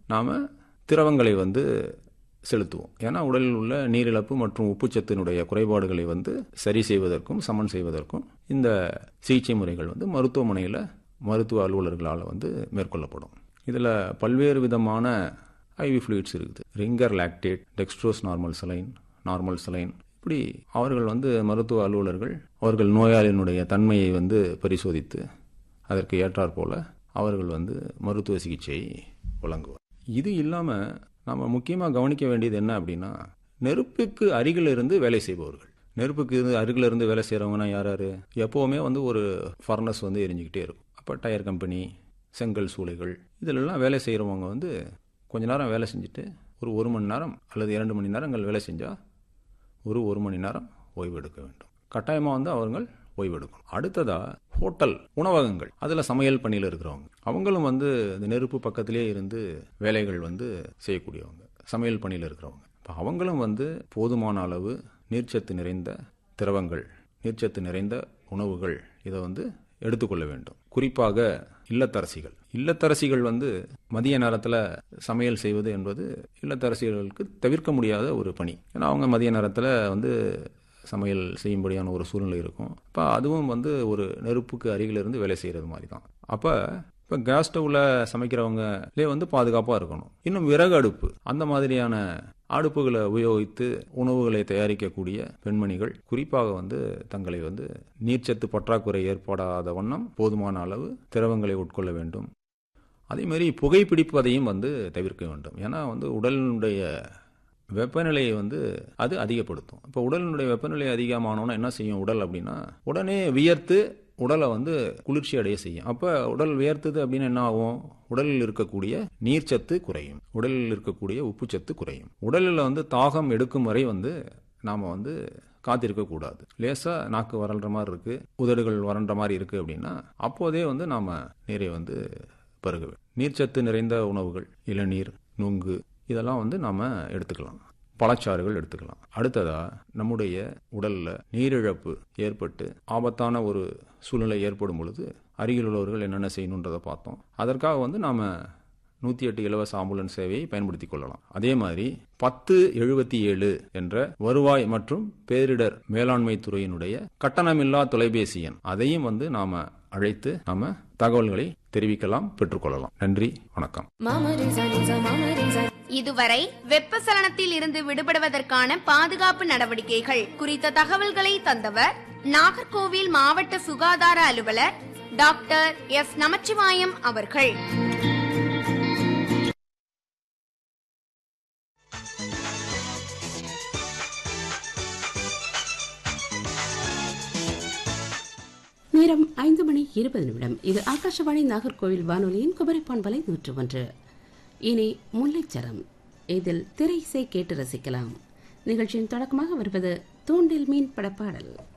நாம் திரவங்களை வந்து செலுத்துவோம். ஏன்னா உடலில் உள்ள நீரிழப்பு மற்றும் உப்புச்சத்தினுடைய குறைபாடுகளை வந்து சரி செய்வதற்கும் சமன் செய்வதற்கும் இந்த சிகிச்சை முறைகள் வந்து மருத்துவமனையில் மருத்துவ அலுவலர்களால் வந்து மேற்கொள்ளப்படும். இதில் பல்வேறு விதமான ஐவி ஃப்ளூயிட்ஸ் இருக்குது. Ringer lactate, dextrose normal saline, இப்படி அவர்கள் வந்து மருத்துவ அலுவலர்கள் அவர்கள் நோயாளியினுடைய தன்மையை வந்து பரிசோதித்து அதற்கு ஏற்றாற் போல அவர்கள் வந்து மருத்துவ சிகிச்சையை வழங்குவார். இது இல்லாமல் நம்ம முக்கியமாக கவனிக்க வேண்டியது என்ன அப்படின்னா, நெருப்புக்கு அருகில் இருந்து வேலை செய்பவர்கள். நெருப்புக்கு அருகில் இருந்து வேலை செய்கிறவங்கன்னா யார்? எப்போவுமே வந்து ஒரு ஃபர்னஸ் வந்து எரிஞ்சிக்கிட்டே இருக்கும். அப்போ டயர் கம்பெனி, செங்கல் சூளைகள், இதிலெல்லாம் வேலை செய்கிறவங்க வந்து கொஞ்ச நேரம் வேலை செஞ்சுட்டு ஒரு மணி நேரம் அல்லது 2 மணி நேரங்கள் வேலை செஞ்சால் ஒரு மணி நேரம் ஓய்வு எடுக்க வேண்டும். கட்டாயமாக வந்து அவர்கள் ஓய்வு எடுக்கணும். அடுத்ததாக ஹோட்டல், உணவகங்கள், அதில் சமையல் பணியில் இருக்கிறவங்க அவங்களும் வந்து இந்த நெருப்பு பக்கத்திலே இருந்து வேலைகள் வந்து செய்யக்கூடியவங்க, சமையல் பணியில் இருக்கிறவங்க. இப்போ அவங்களும் வந்து போதுமான அளவு நீர்ச்சத்து நிறைந்த திரவங்கள், நீர்ச்சத்து நிறைந்த உணவுகள் இதை வந்து எடுத்துக்கொள்ள வேண்டும். குறிப்பாக இல்லத்தரசிகள் வந்து மதிய நேரத்தில் சமையல் செய்வது என்பது இல்லத்தரசிகளுக்கு தவிர்க்க முடியாத ஒரு பணி. ஏன்னா அவங்க மதிய நேரத்தில் வந்து சமையல் செய்யும்படியான ஒரு சூழ்நிலை இருக்கும். இப்போ அதுவும் வந்து ஒரு நெருப்புக்கு அருகிலிருந்து வேலை செய்கிறது மாதிரி தான். இப்போ கேஸ் ஸ்டவ்வில் சமைக்கிறவங்களே வந்து பாதுகாப்பாக இருக்கணும். இன்னும் விறகு அடுப்பு, அந்த மாதிரியான அடுப்புகளை உபயோகித்து உணவுகளை தயாரிக்கக்கூடிய பெண்மணிகள் குறிப்பாக வந்து தங்களை வந்து நீர்ச்சத்து பற்றாக்குறை ஏற்படாத வண்ணம் போதுமான அளவு திரவங்களை உட்கொள்ள வேண்டும். அதேமாதிரி புகைப்பிடிப்பதையும் வந்து தவிர்க்க வேண்டும். ஏன்னா வந்து உடலினுடைய வெப்பநிலையை வந்து அது அதிகப்படுத்தும். இப்போ உடலினுடைய வெப்பநிலை அதிகமானோன்னா என்ன செய்யும் உடல் அப்படின்னா, உடனே வியர்த்து உடலை வந்து குளிர்ச்சி அடைய செய்யும். அப்போ உடல் வியர்த்தது அப்படின்னு என்ன ஆகும்? உடலில் இருக்கக்கூடிய நீர்ச்சத்து குறையும், உடலில் இருக்கக்கூடிய உப்புச்சத்து குறையும். உடலில் வந்து தாகம் எடுக்கும் வரை வந்து நாம் வந்து காத்திருக்கக்கூடாது. லேசாக நாக்கு வறண்ட மாதிரி இருக்குது, உதடுகள் வறண்ட மாதிரி இருக்குது அப்படின்னா அப்போதே வந்து நாம் நீரை வந்து பருக வேண்டும். நீர்ச்சத்து நிறைந்த உணவுகள், இளநீர், நுங்கு, இதெல்லாம் வந்து நாம் எடுத்துக்கலாம். பழச்சாறுகள் எடுத்துக்கலாம். அடுத்ததாக நம்முடைய உடலில் நீரிழப்பு ஏற்பட்டு ஆபத்தான ஒரு சூழ்நிலை ஏற்படும் பொழுது அருகில் உள்ளவர்கள் என்னென்ன செய்யணுன்றதை பார்த்தோம். அதற்காக வந்து நாம் 108 இலவச ஆம்புலன்ஸ் சேவையை பயன்படுத்தி கொள்ளலாம். அதே மாதிரி 1077 என்ற வருவாய் மற்றும் பேரிடர் மேலாண்மை துறையினுடைய கட்டணமில்லா தொலைபேசி எண், அதையும் வந்து நாம் அழைத்து நாம் தகவல்களை தெரிவிக்கலாம், பெற்றுக்கொள்ளலாம். நன்றி, வணக்கம். இதுவரை வெப்பசலனத்தில் இருந்து விடுபடுவதற்கான பாதுகாப்பு நடவடிக்கைகள் குறித்த தகவல்களை தந்தவர் நாகர்கோவில் மாவட்ட சுகாதார அலுவலர் டாக்டர் எஸ் நமச்சிவாயம் அவர்கள். நேரம் 5:20. இது ஆகாஷவாணி நாகர்கோவில் வானொலியின் குமரிப்பான்பலை 101. இனி முல்லைச்சரம், இதில் திரை இசை கேட்டு ரசிக்கலாம். நிகழ்ச்சியின் தொடக்கமாக வருவது தூண்டில் மீன் படப்பாடல்.